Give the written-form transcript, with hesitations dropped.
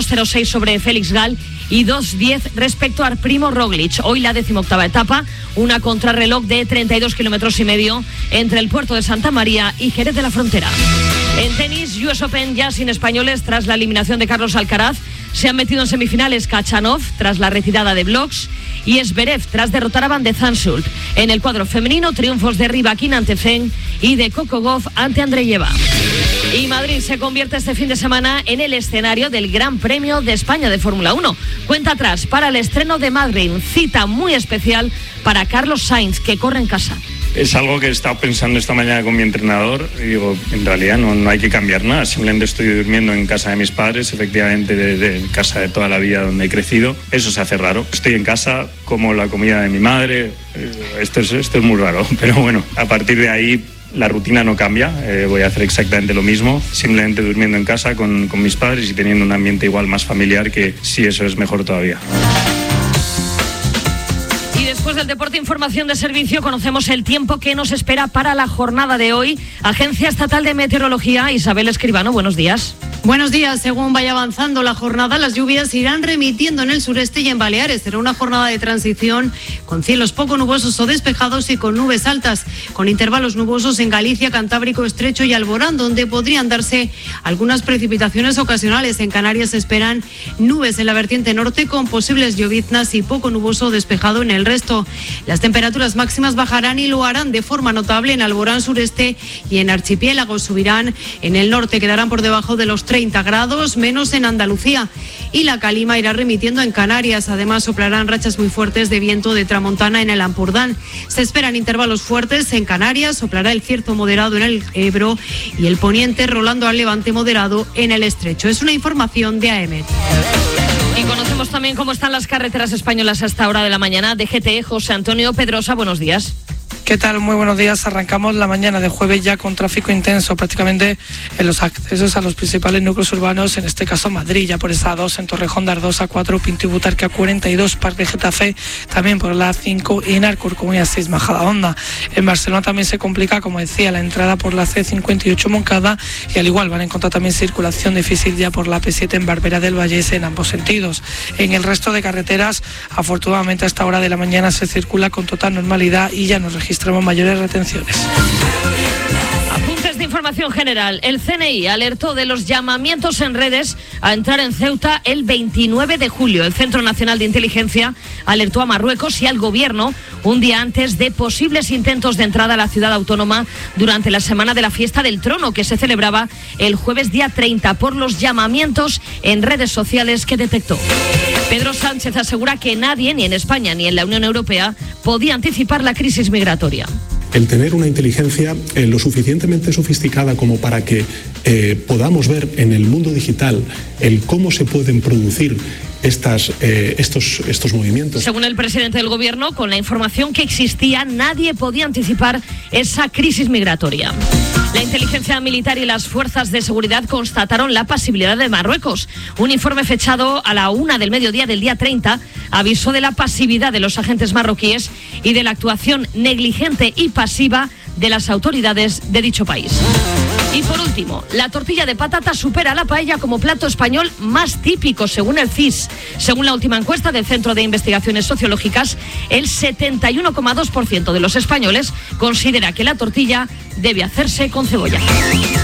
2:06 sobre Félix Gal y 2:10 respecto al Primo Roglic. Hoy la 18ª etapa, una contrarreloj de 32,5 kilómetros entre el puerto de Santa María y Jerez de la Frontera. En tenis, US Open ya sin españoles tras la eliminación de Carlos Alcaraz. Se han metido en semifinales Khachanov tras la retirada de Blogs y Zverev tras derrotar a Van de Zandschulp. En el cuadro femenino, triunfos de Rybakina ante Zeng y de Coco Gauff ante Andreeva. Y Madrid se convierte este fin de semana en el escenario del Gran Premio de España de Fórmula 1. Cuenta atrás para el estreno de Madrid, cita muy especial para Carlos Sainz, que corre en casa. Es algo que he estado pensando esta mañana con mi entrenador y digo, en realidad no hay que cambiar nada, simplemente estoy durmiendo en casa de mis padres, efectivamente de casa de toda la vida donde he crecido. Eso se hace raro. Estoy en casa, como la comida de mi madre, esto es muy raro, pero bueno, a partir de ahí la rutina no cambia, voy a hacer exactamente lo mismo, simplemente durmiendo en casa con mis padres y teniendo un ambiente igual más familiar, que sí, eso es mejor todavía. Y después del deporte, información de servicio, conocemos el tiempo que nos espera para la jornada de hoy. Agencia Estatal de Meteorología, Isabel Escribano, buenos días. Buenos días. Según vaya avanzando la jornada, las lluvias irán remitiendo en el sureste y en Baleares. Será una jornada de transición con cielos poco nubosos o despejados y con nubes altas, con intervalos nubosos en Galicia, Cantábrico, Estrecho y Alborán, donde podrían darse algunas precipitaciones ocasionales. En Canarias se esperan nubes en la vertiente norte con posibles lloviznas y poco nuboso o despejado en el resto. Las temperaturas máximas bajarán y lo harán de forma notable en Alborán sureste y en Archipiélago. Subirán en el norte, quedarán por debajo de los 30 grados, menos en Andalucía. Y la calima irá remitiendo en Canarias. Además, soplarán rachas muy fuertes de viento de tramontana en el Ampurdán. Se esperan intervalos fuertes en Canarias, soplará el cierzo moderado en el Ebro y el poniente rolando al levante moderado en el Estrecho. Es una información de AEMET. Y conocemos también cómo están las carreteras españolas a esta hora de la mañana. DGT, José Antonio Pedrosa, buenos días. ¿Qué tal? Muy buenos días. Arrancamos la mañana de jueves ya con tráfico intenso prácticamente en los accesos a los principales núcleos urbanos, en este caso Madrid, ya por esa A2, en Torrejón de Ardoz A4, Pinto y Butarque A42, Parque Getafe, también por la A5 y en Alcorcón y A6 Majadahonda. En Barcelona también se complica, como decía, la entrada por la C58 Moncada y al igual van a encontrar también circulación difícil ya por la P7 en Barberá del Vallés en ambos sentidos. En el resto de carreteras, afortunadamente a esta hora de la mañana se circula con total normalidad y ya nos registramos mayores retenciones. Apuntes de información general. El CNI alertó de los llamamientos en redes a entrar en Ceuta el 29 de julio. El Centro Nacional de Inteligencia alertó a Marruecos y al gobierno un día antes de posibles intentos de entrada a la ciudad autónoma durante la semana de la Fiesta del Trono, que se celebraba el jueves día 30, por los llamamientos en redes sociales que detectó. Pedro Sánchez asegura que nadie, ni en España ni en la Unión Europea, podía anticipar la crisis migratoria. El tener una inteligencia lo suficientemente sofisticada como para que podamos ver en el mundo digital el cómo se pueden producir estos movimientos. Según el presidente del gobierno, con la información que existía, nadie podía anticipar esa crisis migratoria. La inteligencia militar y las fuerzas de seguridad constataron la pasividad de Marruecos. Un informe fechado a la 1 del mediodía del día 30 avisó de la pasividad de los agentes marroquíes y de la actuación negligente y pasiva de las autoridades de dicho país. Y por último, la tortilla de patata supera la paella como plato español más típico, según el CIS. Según la última encuesta del Centro de Investigaciones Sociológicas, el 71,2% de los españoles considera que la tortilla debe hacerse con cebolla.